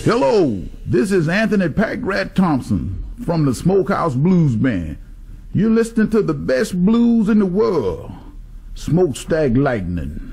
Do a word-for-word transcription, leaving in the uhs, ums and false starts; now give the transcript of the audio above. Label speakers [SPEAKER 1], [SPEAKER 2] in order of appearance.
[SPEAKER 1] Hello, this is Anthony Packrat Thompson from the Smokehouse Blues Band. You're listening to the best blues in the world, Smokestack Lightning.